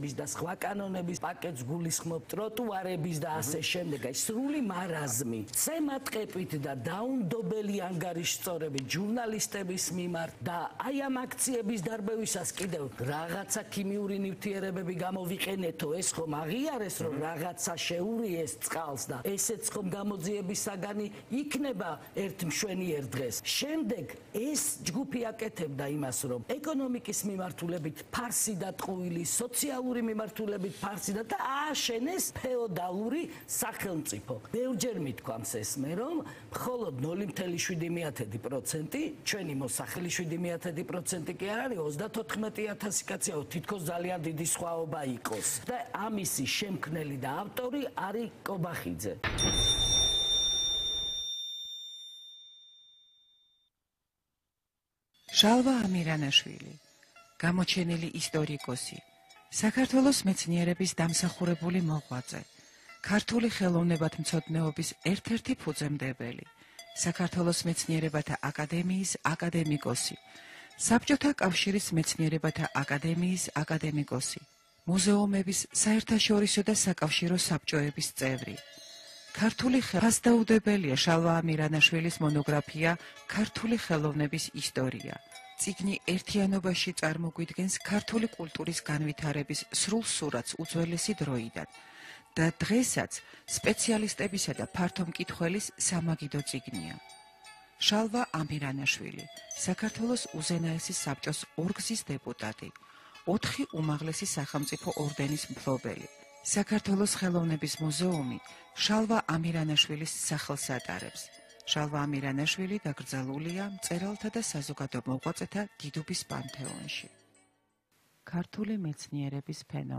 მუშების და სხვა კანონების პაკეტს გულისხმობ, ტროტუარების და ასე შემდეგ. აი სრული მარაზმი, ცემატყეპით და დაუნდობელი ანგარიშსწორებით ჟურნალისტების მიმართ და აი ამ აქციების დარბევისას კიდევ რაღაცა ქიმიური ნივთიერებები გამოვიყენეთო, ეს ხომ აღიარეს რომ რაღაცა შეურიეს წყალს და ესეც ხომ გამოძიების საგანი იქნება ერთ მშვენიერ დღეს. შემდეგ ეს ჯგუფი აკეთებდა იმას, რომ ეკონომიკის მიმართულებით ფარსი დატყუილი, სოციალური მიმართულებით ფარსი და ააშენეს ფეოდალური სახელმწიფო. ბევრჯერ მithქვამს ეს მე, რომ მხოლოდ 0.7% ჩვენი მოსახლე 7% კი არ არის, 34,000 კაცია, თითქოს ძალიან დიდი სხვაობა იყოს. და ამისი შემქმნელი და ავტორი არის კობახიძე. შალვა ამირანაშვილი, გამოჩენილი ისტორიკოსი, საქართველოს მეცნიერების დამსახურებული მოღვაწე, ქართული ხელოვნებათმცოდნეობის ერთ-ერთი ფუძემდებელი, საქართველოს მეცნიერებათა აკადემიის აკადემიკოსი, საბჭოთა კავშირის მეცნიერებათა აკადემიის აკადემიკოსი, მუზეუმების საერთაშორისო და საკავშირო საბჭოების წევრი. ქართული ფასდაუდებელია შალვა ამირანაშვილის მონოგრაფია ქართული ხელოვნების ისტორია. წიგნი ერთიანობაში წარმოგვიდგენს ქართული კულტურის განვითარების სრულ სურათს უძველესი დროიდან და დღესაც სპეციალისტებისა და ფართო მკითხველის სამაგიდო წიგნია. შალვა ამირანაშვილი, საქართველოს უზენაესი საბჭოს ორგზის დეპუტატი, 4 უმაღლესი სახელმწიფო ორდენის მფლობელი. საქართველოს ხელოვნების მუზეუმი შალვა ამირანაშვილის სახელს ატარებს. შალვა ამირანაშვილი დაკრძალულია მწერალთა და საზოგადო მოღვაწეთა დიდუბის პანთეონში. ქართული მეცნიერების ფენომენი.